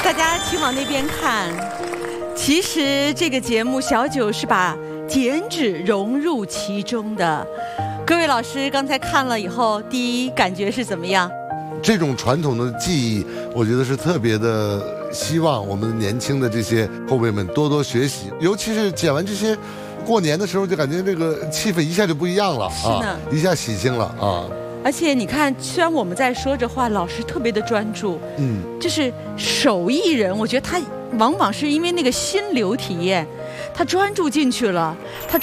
大家请往那边看。其实这个节目小九是把剪纸融入其中的。各位老师刚才看了以后，第一感觉是怎么样？ 这种传统的技艺，我觉得是特别的，希望我们年轻的这些后辈们多多学习，尤其是剪完这些，过年的时候就感觉这个气氛一下就不一样了啊，一下喜庆了啊。 而且你看，虽然我们在说着话，老师特别的专注，就是手艺人，我觉得他往往是因为那个心流体验，他专注进去了，他